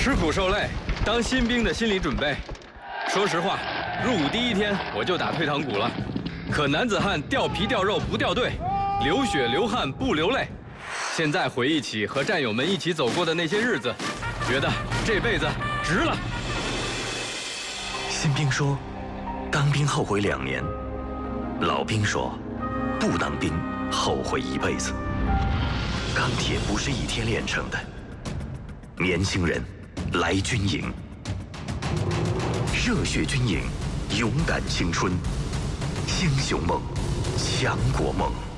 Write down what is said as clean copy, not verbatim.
吃苦受累，当新兵的心理准备。说实话，入伍第1天我就打退堂鼓了。可男子汉掉皮掉肉不掉队，流血流汗不流泪。现在回忆起和战友们一起走过的那些日子，觉得这辈子值了。 新兵说，当兵后悔2年；老兵说，不当兵后悔一辈子。钢铁不是1天炼成的。年轻人，来军营，热血军营，勇敢青春，英雄梦，强国梦。